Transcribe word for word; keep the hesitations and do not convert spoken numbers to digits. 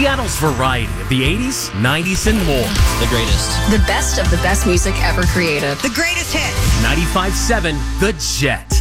Seattle's variety of the eighties, nineties, and more. The greatest. The best of the best music ever created. The greatest hits. ninety-five point seven The Jet.